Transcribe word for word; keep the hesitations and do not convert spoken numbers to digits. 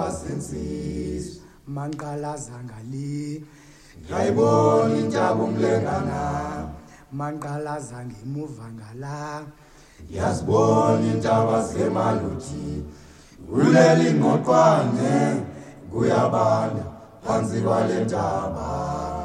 sensizwe manqalaza ngali ngayibona intaba umlengana manqalaza ngemuva ngala yazibona intaba zemaluthi uleli ngoqwane kuyabanda phansi kwale ntaba